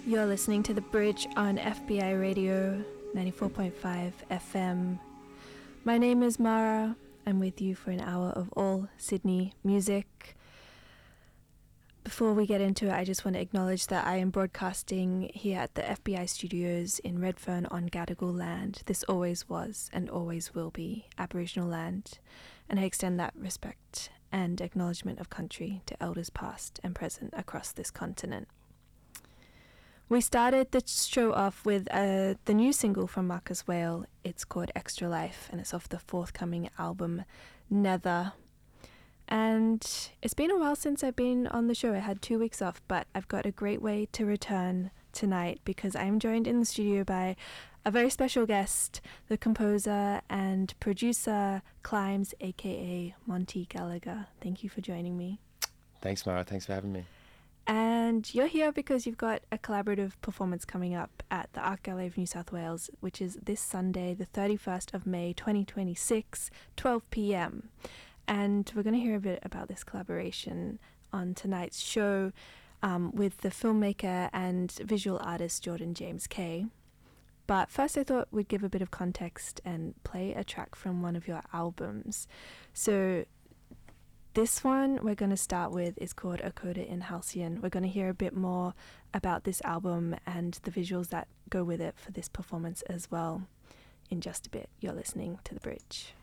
You're listening to The Bridge on FBI Radio 94.5 FM. My name is Mara. I'm with you for an hour of all Sydney music. Before we get into it, I just want to acknowledge that I am broadcasting here at the FBI studios in Redfern on Gadigal land. This always was and always will be Aboriginal land, and I extend that respect and acknowledgement of country to elders past and present across this continent. We started the show off with the new single from Marcus Whale. It's called Extra Life, and it's off the forthcoming album Nether. And it's been a while since I've been on the show. I had 2 weeks off, but I've got a great way to return tonight because I'm joined in the studio by a very special guest, the composer and producer Climbs, aka Monty Gallagher. Thank you for joining me. Thanks, Mara. Thanks for having me. And you're here because you've got a collaborative performance coming up at the Art Gallery of New South Wales, which is this Sunday, the 31st of May, 2026, 12 p.m. And we're going to hear a bit about this collaboration on tonight's show with the filmmaker and visual artist Jordan James Kay. But first I thought we'd give a bit of context and play a track from one of your albums. So this one we're going to start with is called A Coda in Halcyon. We're going to hear a bit more about this album and the visuals that go with it for this performance as well in just a bit. You're listening to The Bridge.